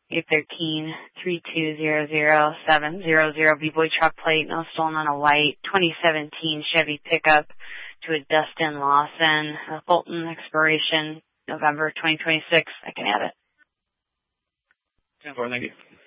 813-320-0700 B-Boy truck plate, no stolen on a white 2017 Chevy pickup to a Dustin Lawson, Fulton, expiration November 2026. I can add it. 10-4, thank you.